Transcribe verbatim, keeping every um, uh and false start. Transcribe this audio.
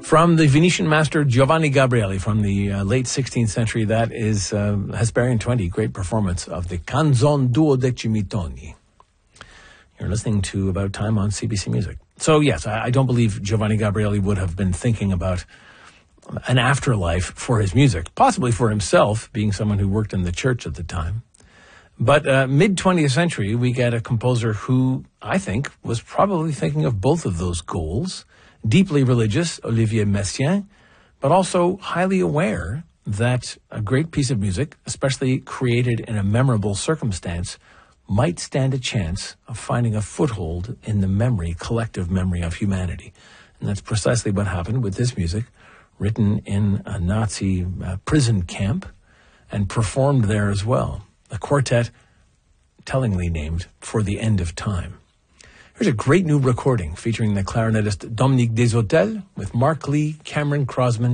From the Venetian master Giovanni Gabrieli from the uh, late sixteenth century, that is uh, Hesperian twenty, great performance of the Canzon duodecimi toni. You're listening to About Time on C B C Music. So yes, I, I don't believe Giovanni Gabrieli would have been thinking about an afterlife for his music, possibly for himself, being someone who worked in the church at the time. But uh, mid-twentieth century, we get a composer who, I think, was probably thinking of both of those goals. Deeply religious, Olivier Messiaen, but also highly aware that a great piece of music, especially created in a memorable circumstance, might stand a chance of finding a foothold in the memory, collective memory of humanity. And that's precisely what happened with this music, written in a Nazi uh, prison camp and performed there as well. A quartet tellingly named For the End of Time. Here's a great new recording featuring the clarinetist Dominique Deshôtels with Mark Lee, Cameron Crosman,